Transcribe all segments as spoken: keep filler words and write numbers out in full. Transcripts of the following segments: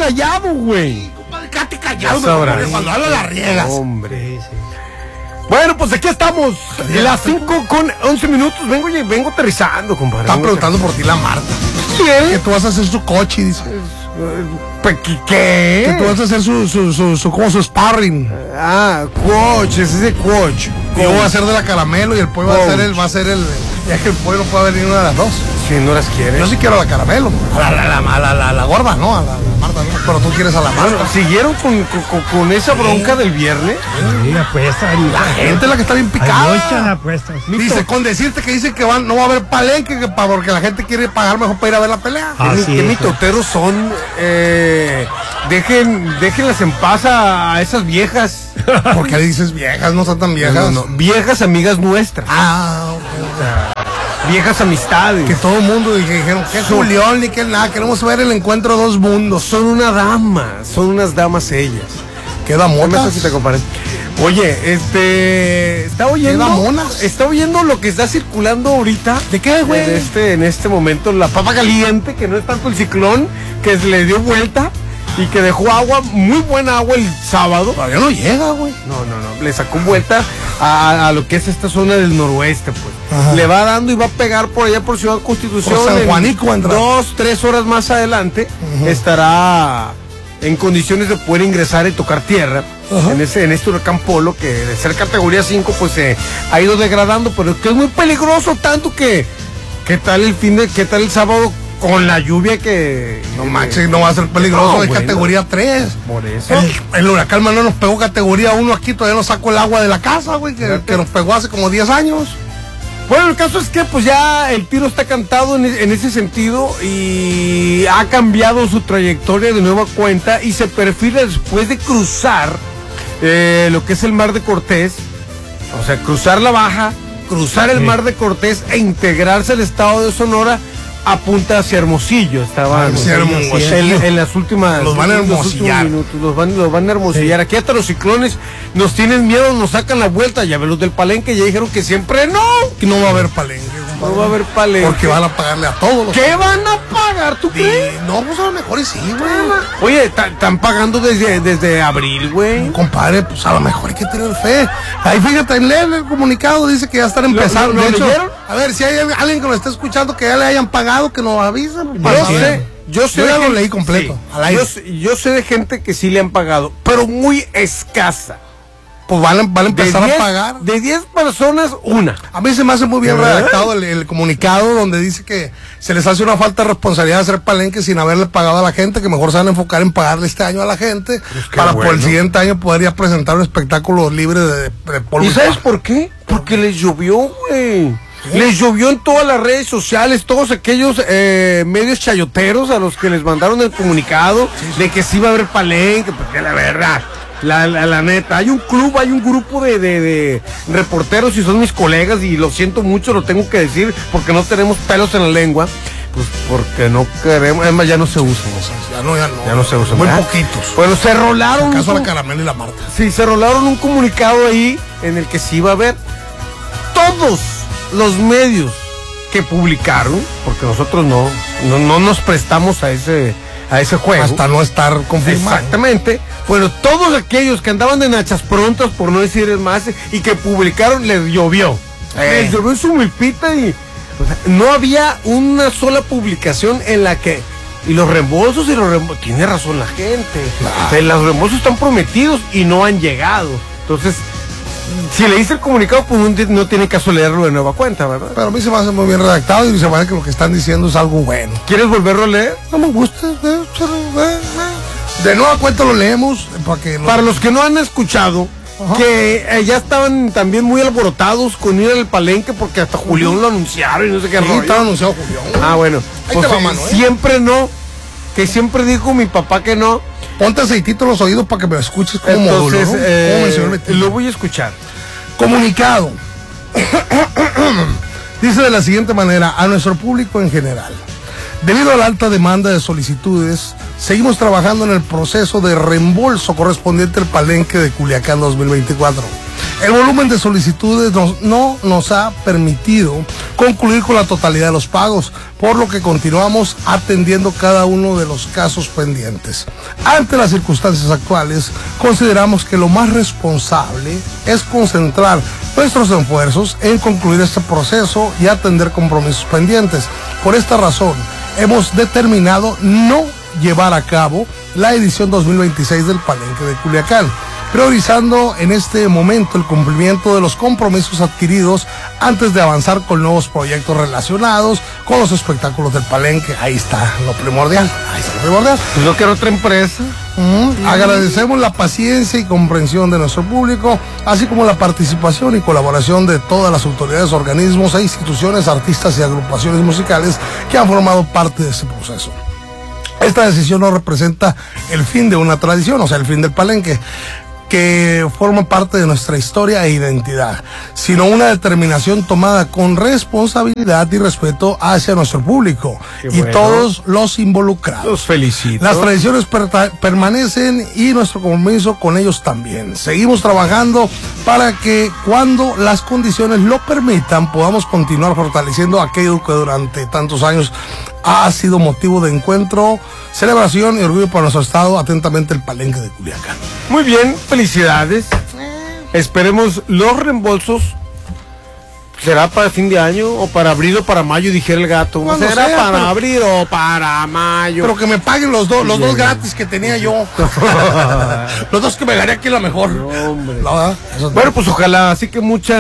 callado, güey. Quédate callado, me cuando hablo las riegas. Hombre. Sí, sí. Bueno, pues aquí estamos. En las cinco con once minutos. Vengo, vengo aterrizando, compadre. Están preguntando por ti la Marta. ¿Quién? Que tú vas a hacer su coche, dice. ¿Qué? Que tú vas a hacer su, su, su, su, como su sparring. Ah, coach, ese es de coach. Yo voy a hacer de la Caramelo y el pollo va a ser el, va a ser el. Ya que el pollo no puede venir una de las dos. Si no las quieres. Yo sí quiero a la Caramelo. A la, la, la, la, la, la, la gorda, ¿no? A la, la Marta, no. Pero tú quieres a la Marta. Bueno, ¿siguieron con, con, con esa bronca sí. del viernes? Sí, apuestas. La gente es la que está bien picada. Hay muchas apuestas. Dice, con decirte que dice que van, no va a haber palenque, que pa, porque la gente quiere pagar mejor para ir a ver la pelea. Ah, ¿Qué mitoteros son? Eh, dejen, déjenlas en paz a, a esas viejas. ¿Por qué dices viejas? No son tan viejas. No, no, no. Viejas amigas nuestras. Ah, ok. Viejas amistades. Que todo el mundo dije, dijeron, que Julián ni que nada, queremos ver el encuentro de dos mundos. Son una dama, son unas damas ellas. Queda monas. Si te compares. Oye, este, está oyendo, ¿Queda monas? Está oyendo lo que está circulando ahorita. ¿De qué, güey? En este, en este momento, la papa caliente, que no es tanto el ciclón, que se le dio vuelta y que dejó agua, muy buena agua el sábado. Todavía no llega, güey. No, no, no, le sacó vuelta a, a lo que es esta zona del noroeste, pues. Ajá. Le va dando y va a pegar por allá por Ciudad Constitución. Por San Juanico, en dos, tres horas más adelante, uh-huh. estará en condiciones de poder ingresar y tocar tierra. Uh-huh. en, ese, en este huracán Polo, que de ser categoría cinco, pues se eh, ha ido degradando, pero que es muy peligroso, tanto que, ¿qué tal el fin de, qué tal el sábado? Con la lluvia que... No manches, no va a ser peligroso, no, es bueno, categoría tres. Por eso. El, el huracán Manuel nos pegó categoría uno aquí, todavía no sacó el agua de la casa, güey, que, que nos pegó hace como diez años. Bueno, el caso es que pues ya el tiro está cantado en, en ese sentido y ha cambiado su trayectoria de nueva cuenta y se perfila después de cruzar eh, lo que es el Mar de Cortés, o sea, cruzar la Baja, cruzar el sí. Mar de Cortés e integrarse al estado de Sonora. Apunta hacia Hermosillo, estaba sí, Hermosillo. En, en las últimas los van a hermosillar, minutos, los van, los van a hermosillar. Sí. Aquí hasta los ciclones nos tienen miedo, nos sacan la vuelta. Ya ven los del palenque, ya dijeron que siempre no, que no va a haber palenque. No va a haber palenque. Porque van a pagarle a todos los. ¿Qué van a pagar? ¿Tú crees? No, pues a lo mejor sí, güey. Oye, están pagando desde, desde abril, güey. Compadre, pues a lo mejor hay que tener fe. Ahí fíjate, lee el comunicado, dice que ya están empezando. ¿Lo, lo, de lo hecho, leyeron? A ver, si hay alguien que lo esté escuchando que ya le hayan pagado, que nos avisen. Yo sé, yo sé. Yo ya lo leí completo. Sí, yo, yo sé de gente que sí le han pagado, pero muy escasa. Pues van a, van a empezar diez, a pagar. De diez personas, una. A mí se me hace muy bien redactado el, el comunicado donde dice que se les hace una falta de responsabilidad de hacer palenque sin haberle pagado a la gente, que mejor se van a enfocar en pagarle este año a la gente pues para bueno. por el siguiente año poder ya presentar un espectáculo libre de, de, de polvo. ¿Y sabes por qué? Porque les llovió, güey. ¿Qué? Les llovió en todas las redes sociales, todos aquellos eh, medios chayoteros a los que les mandaron el comunicado sí, sí. de que sí iba a haber palenque, porque la verdad... La, la, la neta, hay un club, hay un grupo de, de, de reporteros y son mis colegas y lo siento mucho, lo tengo que decir porque no tenemos pelos en la lengua, pues porque no queremos, además ya no se usan, ya no, ya no, ya no se usan, muy ¿verdad? Poquitos. Bueno, se rolaron. En caso de la Caramelo y la Marta. Sí, se rolaron un comunicado ahí en el que sí iba a haber todos los medios que publicaron, porque nosotros no, no, no nos prestamos a ese, a ese juego. Hasta no estar confirmado. Exactamente. Bueno, todos aquellos que andaban de nachas prontas, por no decir más, y que publicaron, les llovió. Eh. Les llovió su milpita y o sea, no había una sola publicación en la que... Y los reembolsos y los reembolsos... Tiene razón la gente. Claro. O sea, los reembolsos están prometidos y no han llegado. Entonces, si leíste el comunicado, pues no, no tiene caso leerlo de nueva cuenta, ¿verdad? Pero a mí se me hace muy bien redactado y se me hace que lo que están diciendo es algo bueno. ¿Quieres volverlo a leer? No me gusta. De nueva cuenta lo leemos. Para, que lo... para los que no han escuchado, ajá, que eh, ya estaban también muy alborotados con ir al palenque porque hasta Julián lo anunciaron y no sé qué. Sí, rollo. Estaba anunciado Julián. Ah, bueno. Pues, te va, mano, ¿eh? Siempre no. Que siempre dijo mi papá que no. Ponte aceitito en los oídos para que me escuches como Entonces, módulo, ¿no? eh, lo voy a escuchar. Comunicado. Dice de la siguiente manera a nuestro público en general. Debido a la alta demanda de solicitudes, seguimos trabajando en el proceso de reembolso correspondiente al palenque de Culiacán dos mil veinticuatro. El volumen de solicitudes nos, no nos ha permitido concluir con la totalidad de los pagos, por lo que continuamos atendiendo cada uno de los casos pendientes. Ante las circunstancias actuales, consideramos que lo más responsable es concentrar nuestros esfuerzos en concluir este proceso y atender compromisos pendientes. Por esta razón, hemos determinado no llevar a cabo la edición dos mil veintiséis del Palenque de Culiacán, priorizando en este momento el cumplimiento de los compromisos adquiridos antes de avanzar con nuevos proyectos relacionados con los espectáculos del Palenque. Ahí está lo primordial, ahí está lo primordial. Pues no quiero otra empresa. Mm, agradecemos la paciencia y comprensión de nuestro público, así como la participación y colaboración de todas las autoridades, organismos e instituciones, artistas y agrupaciones musicales que han formado parte de este proceso. Esta decisión no representa el fin de una tradición, o sea, el fin del Palenque, que forma parte de nuestra historia e identidad, sino una determinación tomada con responsabilidad y respeto hacia nuestro público Qué y bueno. todos los involucrados. Los felicito. Las tradiciones per permanecen y nuestro compromiso con ellos también. Seguimos trabajando para que cuando las condiciones lo permitan podamos continuar fortaleciendo aquello que durante tantos años ha sido motivo de encuentro, celebración y orgullo para nuestro estado. Atentamente, el Palenque de Culiacán. Muy bien, felicidades. Esperemos los reembolsos. ¿Será para fin de año o para abril o para mayo? Dijera el gato. Cuando ¿Será sea, para pero- abril o para mayo? Pero que me paguen los dos, los dos Bien. gratis que tenía yo. Los dos que me gané aquí la mejor. No, hombre. La verdad, eso es- Bueno, pues ojalá, así que mucha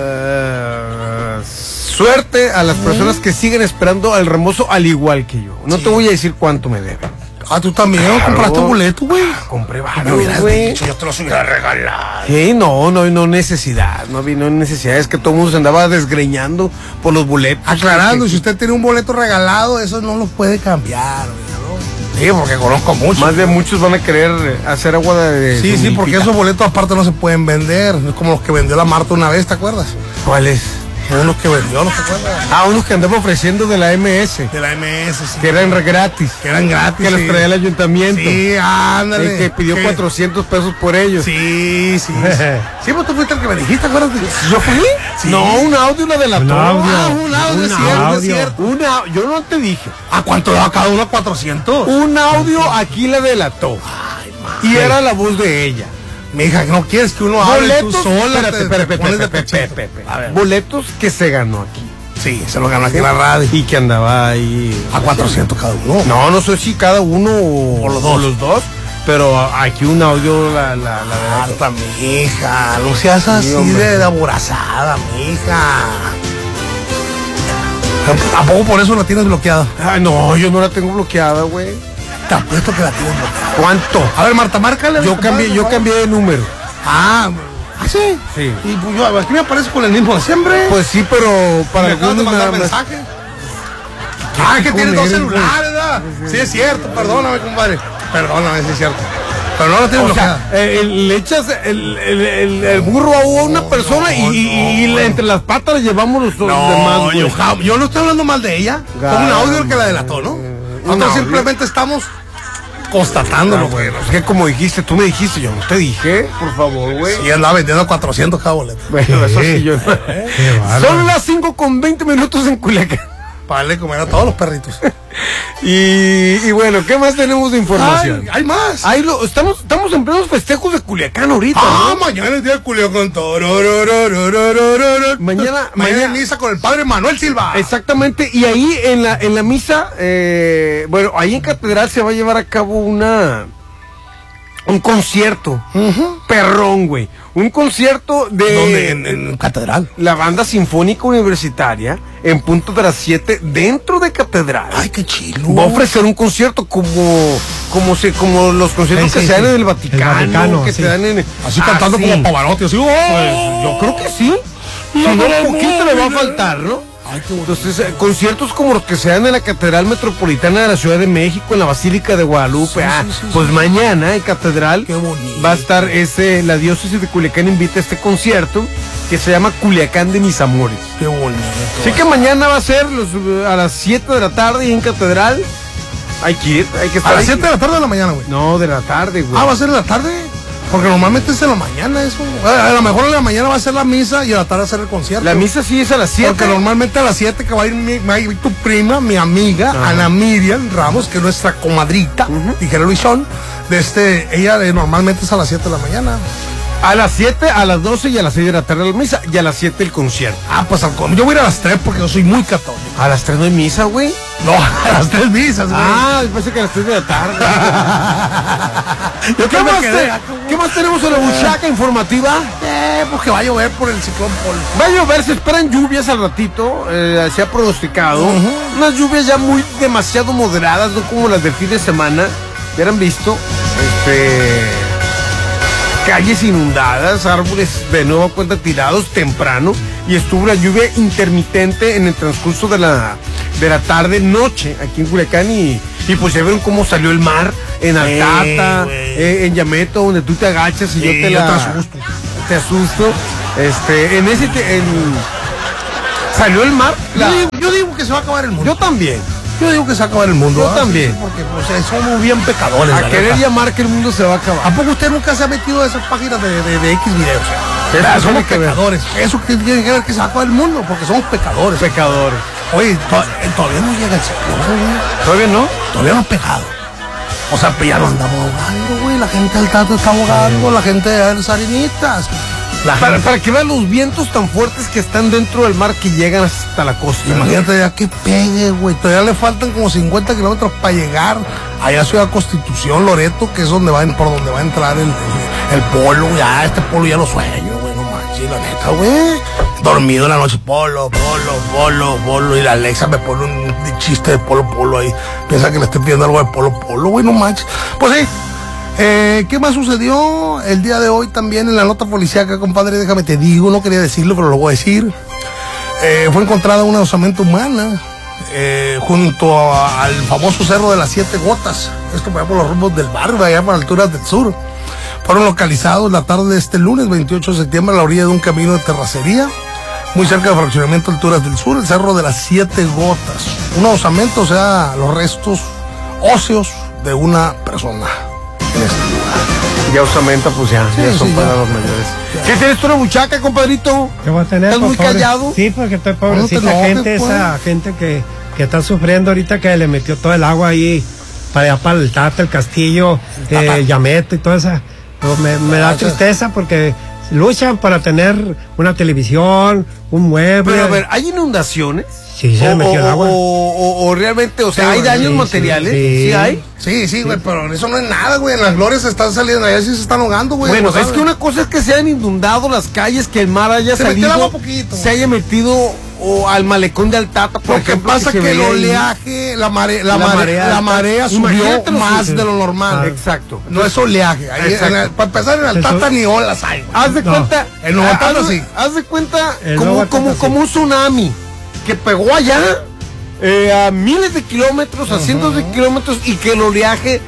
eh, suerte a las personas que siguen esperando el reembolso al igual que yo. No Sí. te voy a decir cuánto me deben. Ah, tú también Claro. compraste boleto, güey. Compré Me varios, hubieras güey. dicho, yo te los hubiera regalado. Sí, no, no, no necesidad, no había no necesidad, es que todo el mundo se andaba desgreñando por los boletos. Aclarando, Que- si usted tiene un boleto regalado, eso no lo puede cambiar, oiga, ¿no? Sí, porque conozco muchos. Más de muchos van a querer hacer agua de... Sí, sí, de porque pica. esos boletos aparte no se pueden vender. No es como los que vendió la Marta una vez, ¿te acuerdas? ¿Cuáles? Unos que vendió, ¿no te acuerdas? Ah, unos que andaba ofreciendo de la M S, De la M S, sí. que eran re gratis, Que eran gratis. que los sí. traía el ayuntamiento. Sí, ándale. El que pidió Que- cuatrocientos pesos por ellos. Sí, sí. Sí, sí, pues tú fuiste el que me dijiste, acuérdate. ¿Yo fui? Sí. No, un audio la delató. Un audio. Ah, un audio, es Un cierto, es audio. cierto. Una, yo no te dije. ¿A cuánto daba cada uno? ¿cuatrocientos? Un audio aquí la delató. Y era la voz de ella. Mija, ¿no quieres que uno hable tú Boletos, sola? espérate, te- espérate, te pones de espérate, pechito. espérate, espérate. A ver. Boletos que se ganó aquí. Sí, se lo ganó aquí en la radio. Y que andaba ahí. A cuatrocientos cada uno. No, no sé si cada uno o, O los dos. o los dos. Pero aquí un audio la, la, la delató. Marta, mija, no seas así Sí, hombre. de aborazada, mija. ¿A poco por eso la tienes bloqueada? Ay, no, yo no la tengo bloqueada, güey. Te apuesto que la tienes bloqueada. ¿Cuánto? A ver, Marta, márcale. Yo cambié, yo cambié de número. Ah, ¿ah, sí? Sí. Y pues yo, aquí me aparece con el mismo de siempre. Pues sí, pero para me acabas de algunos mandar nada más. mensaje. Ah, que picón tienes dos eres, celulares, ¿verdad? Sí, es cierto, perdóname, compadre. Perdóname, sí es cierto. Pero no la tienes O sea, bloqueada. eh, el- le echas el, el, el- el burro a una persona y, no, y- y no. entre las patas le llevamos los demás. No, güey. yo, ja- yo no estoy hablando mal de ella. Fue un audio el que la delató, ¿no? Nosotros audio. simplemente estamos constatándolo, güey. Es que como dijiste, tú me dijiste, yo no te dije, por favor, güey. Y andaba vendiendo a cuatrocientos cada boleto. Bueno, eso sí, yo. Qué bárbaro. Son las cinco con veinte minutos en Culiacán. Para darle comer a todos los perritos. Y, y bueno, ¿qué más tenemos de información? Ay, hay más. Ahí lo, estamos, estamos en plenos festejos de Culiacán ahorita. Ah, ¿no? mañana es día de Culiacán. Mañana, Mañana mañana- en misa con el padre Manuel Silva. Exactamente, y ahí en la, en la misa, eh, bueno, ahí en Catedral se va a llevar a cabo una un concierto, Ujú. perrón, güey, un concierto de ¿Dónde? En, en Catedral. la banda sinfónica universitaria en punto de las siete dentro de Catedral. Ay, qué chilo. Va a ofrecer un concierto como como se como los conciertos Sí, que sí, se dan sí. en el Vaticano, El Vaticano, que sí. te dan en Así cantando Ah, como sí. Pavarotti, así. ¡oh! Pues yo creo que sí. Si no, poquito le va a faltar, ¿no? Ay, qué bonito. Entonces, eh, conciertos como los que se dan en la Catedral Metropolitana de la Ciudad de México, en la Basílica de Guadalupe. Sí, ah, sí, sí, pues sí. mañana en Catedral Qué bonito. va a estar ese, la diócesis de Culiacán invita a este concierto que se llama Culiacán de mis amores. Qué bonito. Así que mañana va a ser los, eh, a las siete de la tarde y en Catedral. Hay que ir, hay que estar A las ahí. siete de la tarde de la mañana, güey. No, de la tarde, güey. Ah, ¿va a ser en la tarde? Porque normalmente es en la mañana eso. A lo mejor en la mañana va a ser la misa y a la tarde va a ser el concierto. La misa sí es a las siete. Porque normalmente a las siete que va a ir, mi, va a ir tu prima, mi amiga, ajá, Ana Miriam Ramos, que es nuestra comadrita, uh-huh, dijera Luisón, de este, ella de, normalmente es a las siete de la mañana. A las siete, a las doce y a las seis de la tarde la misa y a las siete el concierto. Ah, pues al, yo voy a ir a las tres porque yo soy muy católico. ¿A las tres no hay misa, güey? No, a las tres misas, güey. Ah, parece que a las tres de la tarde. ¿Qué, más te, ¿Qué más tenemos en la buchaca informativa? Eh, pues que va a llover por el ciclón Paul. Va a llover, se esperan lluvias al ratito, eh, se ha pronosticado. Uh-huh. Unas lluvias ya muy demasiado moderadas, no como las del fin de semana. Ya han visto. Este... calles inundadas, árboles de nueva cuenta tirados temprano y estuvo una lluvia intermitente en el transcurso de la de la tarde noche aquí en Culiacán y, y pues ya vieron cómo salió el mar en Altata, eh, en Yameto, donde tú te agachas y sí, yo te la te asusto, te asusto, este, en ese te, en, salió el mar. La, yo, digo, yo digo que se va a acabar el mundo. Yo también. Yo digo que se va a acabar el mundo. Yo ¿ah? también. Porque pues, somos bien pecadores. A querer neta. Llamar que el mundo se va a acabar. ¿A poco usted nunca se ha metido a esas páginas de, de, de X videos? Eso somos pecadores. Ver. Eso que tiene que ver que se va a acabar el mundo, porque somos pecadores. Pecadores. Oye, to todavía no llega el ciclón, ¿Todavía no? Todavía no ha pegado. O sea, pues ya lo andamos ahogando, güey. La gente del Tato está ahogando, la gente de las Arenitas. Para, para que vean los vientos tan fuertes que están dentro del mar que llegan hasta la costa. Imagínate ya que pegue, güey. Todavía le faltan como cincuenta kilómetros para llegar allá a Ciudad Constitución, Loreto, que es donde va, por donde va a entrar el, el, el polo. Ya, este polo ya lo sueño, güey. No manches, la neta, güey. Dormido en la noche, polo, polo, polo, polo. Y la Alexa me pone un chiste de polo, polo ahí. Piensa que le estoy pidiendo algo de polo, polo, güey. No manches. Pues sí. Eh, ¿Qué más sucedió el día de hoy también en la nota policíaca, compadre? Déjame te digo, no quería decirlo, pero lo voy a decir. Eh, fue encontrada una osamenta humana eh, junto a, al famoso cerro de las Siete Gotas. Esto por allá por los rumbos del barrio, allá por alturas del sur. Fueron localizados la tarde de este lunes, veintiocho de septiembre, a la orilla de un camino de terracería, muy cerca del fraccionamiento Alturas del Sur, el cerro de las Siete Gotas. Una osamenta, o sea, los restos óseos de una persona. En este lugar. Ya osamenta, pues ya, sí, ya son sí, para ya. los mayores. Ya. ¿Qué tienes tú una buchaca, compadrito? ¿Qué voy a tener? ¿Estás muy pobre? callado? Sí, porque estoy pobrecita no enojes, gente, pues. esa gente que, que está sufriendo ahorita, que le metió todo el agua ahí para allá, para el Tata, el Castillo, el eh, Yameto y toda esa. Pues me, me da tristeza porque luchan para tener una televisión, un mueble. Pero a ver, ¿hay inundaciones? Sí, se o, le metió o, el agua. O, o, o realmente, o sea, sí, ¿hay daños sí, materiales? Sí, ¿Sí, sí hay? Sí, sí, güey, pero eso no es nada, güey. En las glorias se están saliendo, allá sí se están ahogando, güey. Bueno, es que una cosa es que se hayan inundado las calles, que el mar haya se salido, agua poquito. se haya metido o al malecón de Altata, por Lo que ejemplo. pasa que que, se el veía ahí. oleaje, la, mare, la, La mare, marea la alta. marea subió Imagínate los más que- de lo normal. Ah, exacto. No es oleaje. Ahí, Exacto. en el- para empezar, en Altata ni olas hay, güey. Haz de No, cuenta, en Nuevo haz, Altata de- sí. haz de cuenta En como, Nuevo como, Altata como sí. un tsunami que pegó allá eh, a miles de kilómetros, a cientos de kilómetros y que el oleaje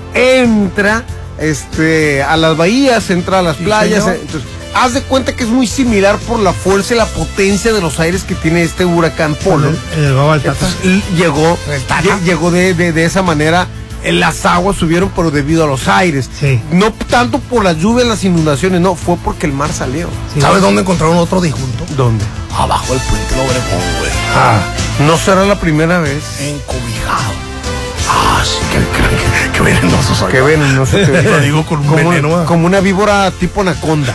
entra este, a las bahías, entra a las Sí, playas. señor. Entonces, haz de cuenta que es muy similar por la fuerza y la potencia de los aires que tiene este huracán Polo. El, el nuevo Tata. Entonces, l- llegó, El Tata. lle- llegó de, de, de esa manera. eh, Las aguas subieron, pero debido a los aires. Sí. No tanto por las lluvias, las inundaciones, no, fue porque el mar salió. Sí. ¿Sabes dónde encontraron otro disjunto? ¿Dónde? Abajo del puente Lobregón, güey. Ah, no será la primera vez. Encobijado. Ah, sí, que, que, que venenoso soy. Que ven, no sé, te Lo digo con un como, veneno, ¿eh? como una víbora tipo anaconda.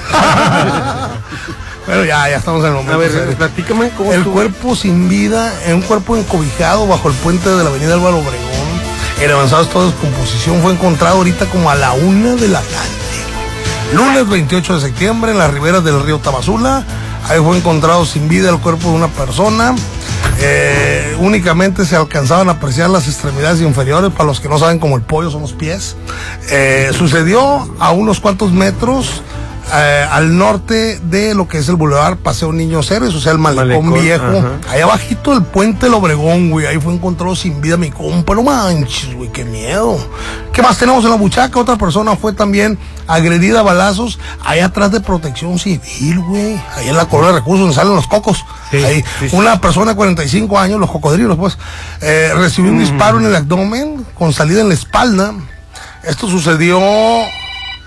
Pero ya, ya estamos en el momento. A ver, serio. platícame cómo El estuvo. cuerpo sin vida, en un cuerpo encobijado bajo el puente de la avenida Álvaro Obregón, en avanzado estado de descomposición, fue encontrado ahorita como a la una de la tarde. Lunes veintiocho de septiembre, en las riberas del río Tamazula. Ahí fue encontrado sin vida el cuerpo de una persona. Eh, únicamente se alcanzaban a apreciar las extremidades inferiores. Para los que no saben, como el pollo son los pies. Eh, sucedió a unos cuantos metros eh, al norte de lo que es el Boulevard Paseo Niño Ceres, o sea, el malecón, Malecón, viejo. ajá. Ahí abajito del puente del Obregón, güey. Ahí fue encontrado sin vida mi compa. No manches, güey, qué miedo. ¿Qué más tenemos en la buchaca? Otra persona fue también agredida a balazos ahí atrás de Protección Civil, güey. Ahí en la colonia de recursos donde salen los cocos. Sí, ahí, sí, sí. una persona de cuarenta y cinco años, los cocodrilos, pues, eh, recibió un disparo en el abdomen con salida en la espalda. Esto sucedió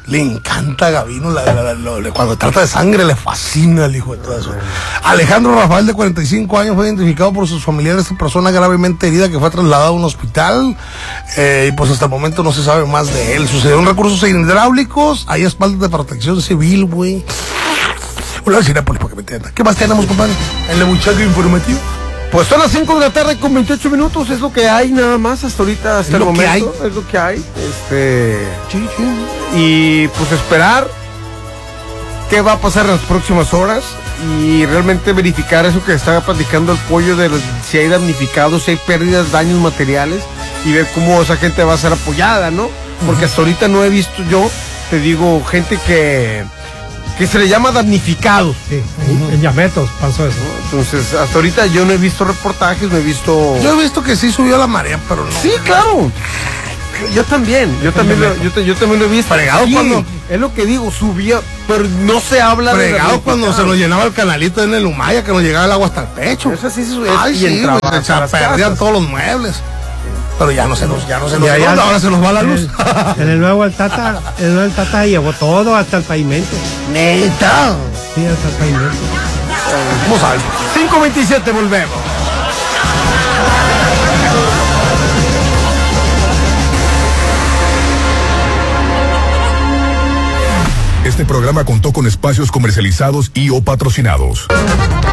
Le encanta a Gavino, la, la, la, la, cuando trata de sangre le fascina el hijo de todo eso. Alejandro Rafael, de cuarenta y cinco años, fue identificado por sus familiares de persona gravemente herida que fue trasladada a un hospital, eh, y pues hasta el momento no se sabe más de él. Sucedió en recursos hidráulicos, hay espaldas de protección civil, güey. Una vez iré, pues, para que me entiendan. ¿Qué más tenemos, compadre? En el buchaco informativo. Pues son las cinco de la tarde con veintiocho minutos, es lo que hay nada más hasta ahorita, hasta el momento, es lo que hay, este, sí, sí. Y pues esperar qué va a pasar en las próximas horas y realmente verificar eso que estaba platicando el pollo de los, si hay damnificados, si hay pérdidas, daños materiales y ver cómo esa gente va a ser apoyada, ¿no? Porque hasta ahorita no he visto yo, te digo, gente que... que se le llama damnificados. Sí, uh-huh. En Yametos pasó eso. Entonces, hasta ahorita yo no he visto reportajes, no he visto... Yo he visto que sí subió la marea, pero no. Sí, claro. Yo también, yo también, lo, yo, te, yo también lo he visto. Fregado sí, cuando... Es lo que digo, subía, pero no se habla de... Fregado cuando se nos llenaba el canalito en el Humaya, que nos llegaba el agua hasta el pecho. Eso sí se subía. Ay, y sí, entraba pues, se perdían todos los muebles. Pero ya no se nos, ya no se nos, allá, no, ahora se nos va la luz. En el, en el nuevo el Tata, el nuevo el Tata llevó todo hasta el pavimento. Neta. Sí, hasta el pavimento. Vamos a ver. cinco veintisiete, volvemos. Este programa contó con espacios comercializados y o patrocinados.